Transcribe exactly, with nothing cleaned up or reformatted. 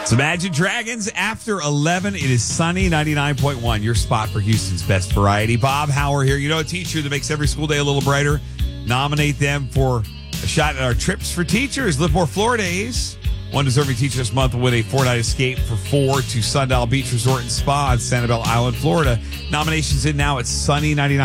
It's Imagine Dragons after eleven. It is Sunny ninety-nine point one, your spot for Houston's best variety. Bob Hauer here. You know, a teacher that makes every school day a little brighter. Nominate them for a shot at our Trips for Teachers. Livermore Floridays. One deserving teacher this month will win a four-night escape for four to Sundial Beach Resort and Spa on Sanibel Island, Florida. Nominations in now at sunny ninety-nine.